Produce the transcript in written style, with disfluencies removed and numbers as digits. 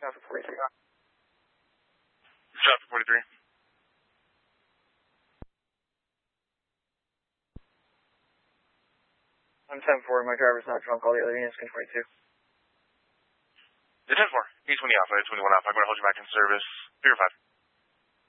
Traffic 43. Traffic 43. I'm 10-4, my driver's not drunk, all the other units can 22. The 10-4, 820 Alpha, 821 Alpha, I'm going to hold you back in service. Pier 5.